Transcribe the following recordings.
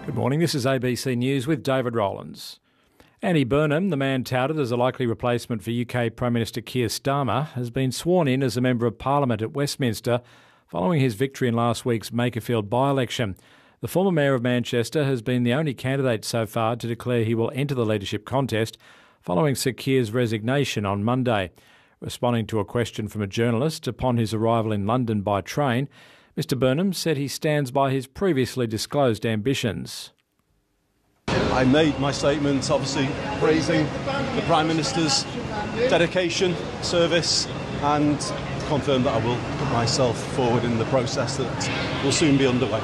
Good morning, this is ABC News with David Rowlands. Andy Burnham, the man touted as a likely replacement for UK Prime Minister Keir Starmer, has been sworn in as a Member of Parliament at Westminster following his victory in last week's Makerfield by-election. The former Mayor of Manchester has been the only candidate so far to declare he will enter the leadership contest following Sir Keir's resignation on Monday. Responding to a question from a journalist upon his arrival in London by train, Mr Burnham said he stands by his previously disclosed ambitions. I made my statement obviously praising the Prime Minister's dedication, service, and confirm that I will put myself forward in the process that will soon be underway.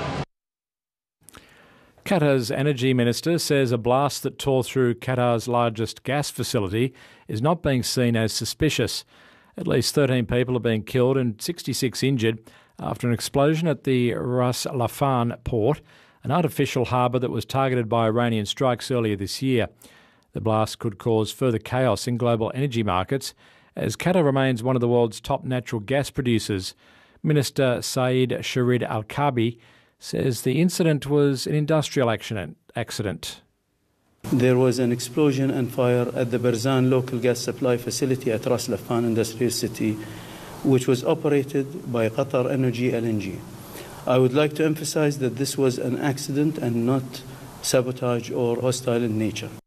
Qatar's energy minister says a blast that tore through Qatar's largest gas facility is not being seen as suspicious. At least 13 people have been killed and 66 injured after an explosion at the Ras Laffan port, an artificial harbour that was targeted by Iranian strikes earlier this year. The blast could cause further chaos in global energy markets as Qatar remains one of the world's top natural gas producers. Minister Saeed Sharid Al-Kabi says the incident was an industrial accident. There was an explosion and fire at the Barzan local gas supply facility at Ras Laffan Industrial City, which was operated by Qatar Energy LNG. I would like to emphasize that this was an accident and not sabotage or hostile in nature.